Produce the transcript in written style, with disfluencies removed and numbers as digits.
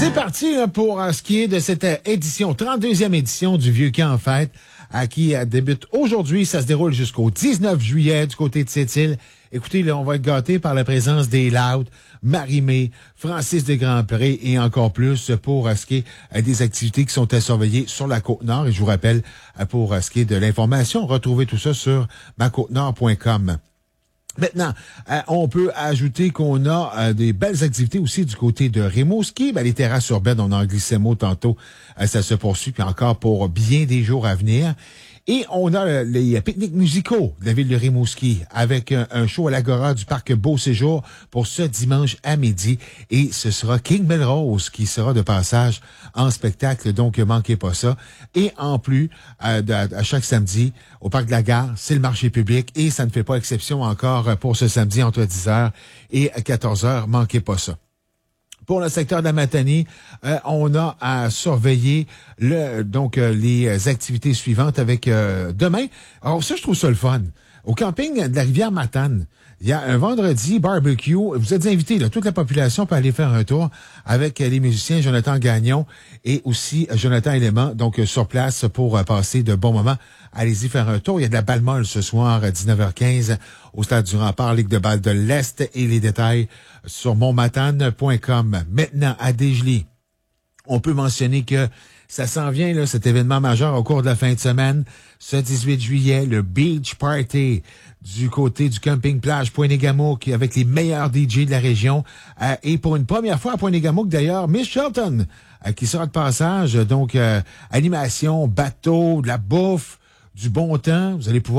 C'est parti là, pour ce qui est de cette édition, 32e édition du Vieux Camp en fête, qui débute aujourd'hui. Ça se déroule jusqu'au 19 juillet du côté de Sept-Îles. Écoutez, là, on va être gâtés par la présence des Louds, Marie-Mé, Francis de Grandpré et encore plus pour ce qui est des activités qui sont à surveiller sur la Côte-Nord. Et je vous rappelle, pour ce qui est de l'information, retrouvez tout ça sur macôtenord.com. Maintenant, on peut ajouter qu'on a des belles activités aussi du côté de Rimouski. Les terrasses urbaines, on en glissait mot tantôt, ça se poursuit, puis encore pour bien des jours à venir. Et on a les pique-niques musicaux de la ville de Rimouski avec un show à l'Agora du parc Beau Séjour pour ce dimanche à midi. Et ce sera King Melrose qui sera de passage en spectacle, donc manquez pas ça. Et en plus, à chaque samedi, au parc de la Gare, c'est le marché public et ça ne fait pas exception encore pour ce samedi entre 10h et 14h, manquez pas ça. Pour le secteur de la Matanie, on a à surveiller les activités suivantes avec demain. Alors ça, je trouve ça le fun. Au camping de la rivière Matane, il y a un vendredi barbecue. Vous êtes invités, là, toute la population peut aller faire un tour avec les musiciens Jonathan Gagnon et aussi Jonathan Élément, donc sur place pour passer de bons moments. Allez-y faire un tour. Il y a de la balle molle ce soir à 19h15 au Stade du Rempart, Ligue de balle de l'Est et les détails sur montmatane.com. Maintenant, à Desjolies, on peut mentionner que ça s'en vient, là, cet événement majeur au cours de la fin de semaine. Ce 18 juillet, le Beach Party du côté du camping-plage Pointe-Négamouk avec les meilleurs DJ de la région. Et pour une première fois à Pointe-Négamouk, d'ailleurs, Miss Shelton qui sera de passage. Donc, animation, bateau, de la bouffe, du bon temps. Vous allez pouvoir